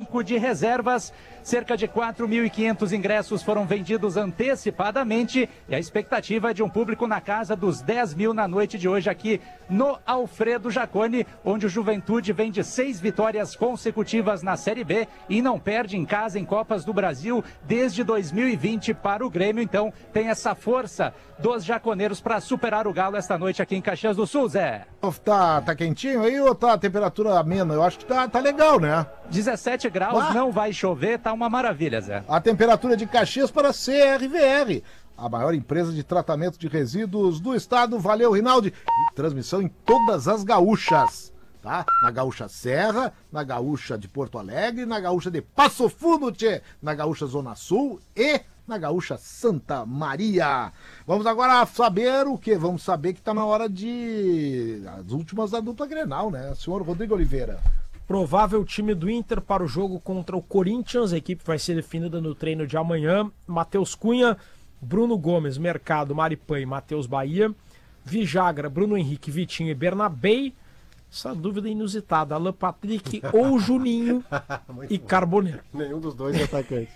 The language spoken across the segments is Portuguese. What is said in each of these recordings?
banco de reservas. Cerca de 4.500 ingressos foram vendidos antecipadamente e a expectativa é de um público na casa dos 10 mil na noite de hoje aqui no Alfredo Jaconi, onde o Juventude vem de 6 vitórias consecutivas na Série B e não perde em casa em Copas do Brasil desde 2020 para o Grêmio. Então tem essa força dos jaconeiros para superar o Galo esta noite aqui em Caxias do Sul, Zé. Tá quentinho aí ou tá a temperatura amena? Eu acho que tá legal, né? 17 graus, não vai chover, tá uma maravilha, Zé. A temperatura de Caxias para CRVR, a maior empresa de tratamento de resíduos do estado. Valeu, Rinaldi. E transmissão em todas as gaúchas, tá? Na Gaúcha Serra, na Gaúcha de Porto Alegre, na Gaúcha de Passo Fundo, na Gaúcha Zona Sul e na Gaúcha Santa Maria. Vamos agora saber o quê? Vamos saber que tá na hora de as últimas da dupla Grenal, né? Senhor Rodrigo Oliveira. Provável time do Inter para o jogo contra o Corinthians. A equipe vai ser definida no treino de amanhã. Matheus Cunha, Bruno Gomes, Mercado, Maripan e Matheus Bahia. Vijagra, Bruno Henrique, Vitinho e Bernabei. Essa dúvida inusitada, Alan Patrick ou Juninho e Carboneiro. Nenhum dos dois é atacante.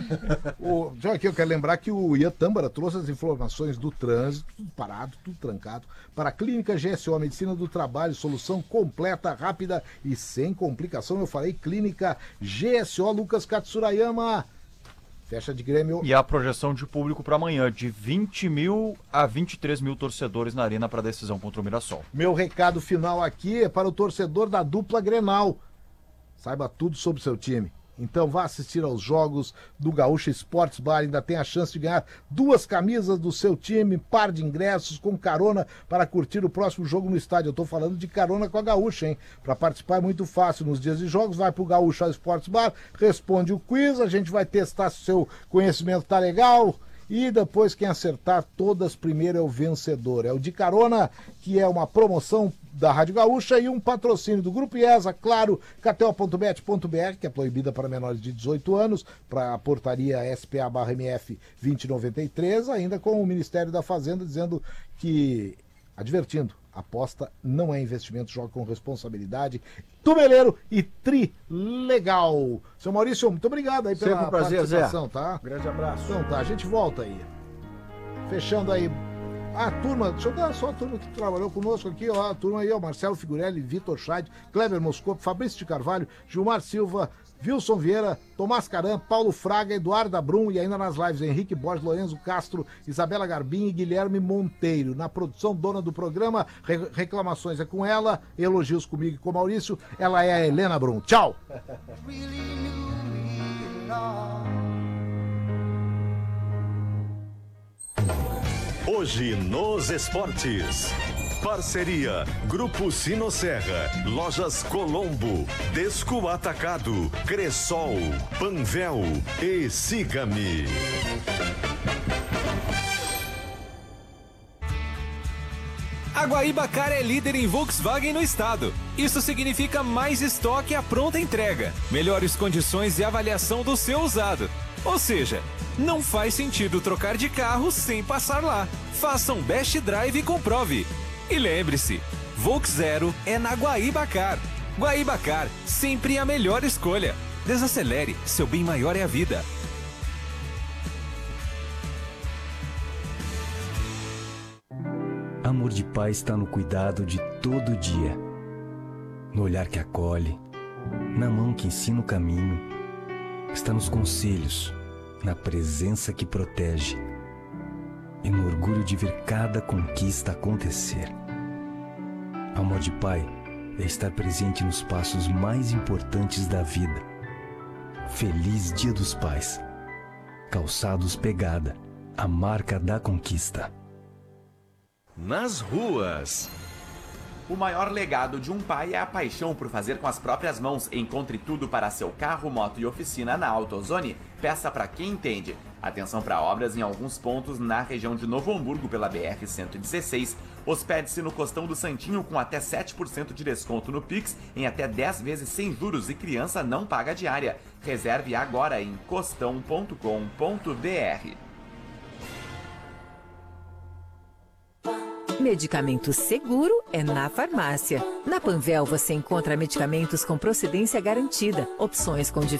Já aqui eu quero lembrar que o Ian Tâmbara trouxe as informações do trânsito, tudo parado, tudo trancado, para a Clínica GSO, Medicina do Trabalho, solução completa, rápida e sem complicação. Eu falei Clínica GSO, Lucas Katsurayama. Fecha de Grêmio. E a projeção de público para amanhã, de 20 mil a 23 mil torcedores na arena para a decisão contra o Mirassol. Meu recado final aqui é para o torcedor da dupla Grenal. Saiba tudo sobre o seu time. Então vá assistir aos jogos do Gaúcha Sports Bar. Ainda tem a chance de ganhar 2 camisas do seu time, par de ingressos com carona para curtir o próximo jogo no estádio. Eu tô falando de carona com a Gaúcha, hein? Para participar é muito fácil. Nos dias de jogos, vai pro Gaúcha Sports Bar, responde o quiz, a gente vai testar se o seu conhecimento tá legal. E depois quem acertar todas primeiro é o vencedor. É o de carona, que é uma promoção da Rádio Gaúcha e um patrocínio do Grupo IESA, claro, KTO.bet.br, que é proibida para menores de 18 anos, para a portaria SPA/MF 2093, ainda com o Ministério da Fazenda dizendo que, advertindo, aposta não é investimento, joga com responsabilidade. Tumeleiro e Trilegal. Seu Maurício, muito obrigado aí pela participação, Zé. Tá? Grande abraço. Então tá, a gente volta aí. Fechando aí. A turma, deixa eu dar só a turma que trabalhou conosco aqui, ó. A turma aí, ó. Marcelo Figurelli, Vitor Scheid, Kleber Moscopo, Fabrício de Carvalho, Gilmar Silva, Wilson Vieira, Tomás Caram, Paulo Fraga, Eduardo Brum e ainda nas lives Henrique Borges, Lorenzo Castro, Isabela Garbim e Guilherme Monteiro. Na produção, dona do programa, reclamações é com ela, elogios comigo e com o Maurício, ela é a Helena Brum. Tchau! Hoje nos esportes. Parceria Grupo Sinosserra, Lojas Colombo, Desco Atacado, Cressol, Panvel e Siga-me. A Guaíbacar é líder em Volkswagen no estado. Isso significa mais estoque à pronta entrega, melhores condições e avaliação do seu usado. Ou seja, não faz sentido trocar de carro sem passar lá. Faça um Best Drive e comprove. E lembre-se, Volks Zero é na Guaíbacar. Guaíbacar, sempre a melhor escolha. Desacelere, seu bem maior é a vida. Amor de pai está no cuidado de todo dia. No olhar que acolhe, na mão que ensina o caminho. Está nos conselhos, na presença que protege. E no orgulho de ver cada conquista acontecer. Amor de pai é estar presente nos passos mais importantes da vida. Feliz Dia dos Pais. Calçados Pegada, a marca da conquista. Nas ruas. O maior legado de um pai é a paixão por fazer com as próprias mãos. Encontre tudo para seu carro, moto e oficina na AutoZone. Peça para quem entende. Atenção para obras em alguns pontos na região de Novo Hamburgo pela BR-116. Hospede-se no Costão do Santinho com até 7% de desconto no Pix, em até 10 vezes sem juros e criança não paga diária. Reserve agora em costão.com.br. Medicamento seguro é na farmácia. Na Panvel você encontra medicamentos com procedência garantida, opções com